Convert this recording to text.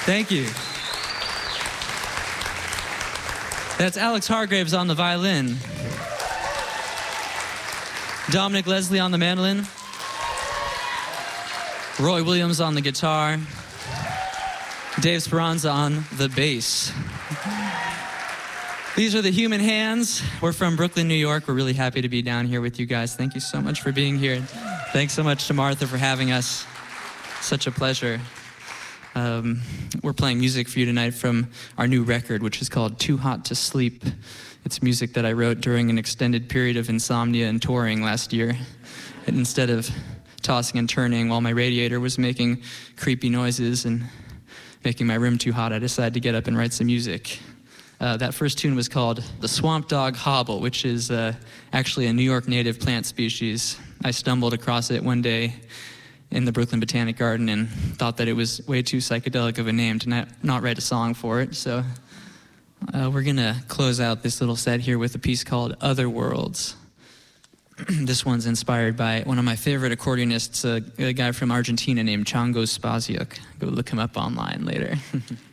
Thank you. That's Alex Hargraves on the violin. Dominic Leslie on the mandolin. Roy Williams on the guitar. Dave Speranza on the bass. These are the Human Hands. We're from Brooklyn, New York. We're really happy to be down here with you guys. Thank you so much for being here. Thanks so much to Martha for having us. Such a pleasure. We're playing music for you tonight from our new record, which is called Too Hot to Sleep. It's music that I wrote during an extended period of insomnia and touring last year. And instead of tossing and turning while my radiator was making creepy noises and making my room too hot, I decided to get up and write some music. That first tune was called The Swamp Dog Hobble, which is actually a New York native plant species. I stumbled across it one day in the Brooklyn Botanic Garden and thought that it was way too psychedelic of a name to not write a song for it. So we're gonna close out this little set here with a piece called Other Worlds. This one's inspired by one of my favorite accordionists, a guy from Argentina named Chango Spasiuk. Go look him up online later.